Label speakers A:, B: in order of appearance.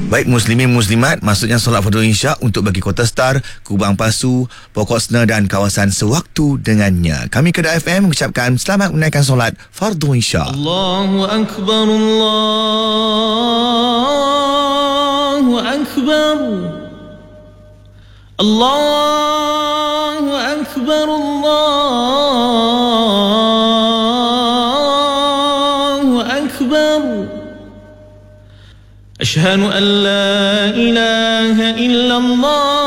A: Baik muslimin muslimat, maksudnya solat fardu isyak untuk bagi Kota Star, Kubang Pasu, Pokok Sena dan kawasan sewaktu dengannya. Kami Kedah FM mengucapkan selamat menaikkan solat fardu isyak.
B: Allahu Akbar, Allahu Akbar, Allahu Akbar, Allahu Akbar. أشهد أن لا إله إلا الله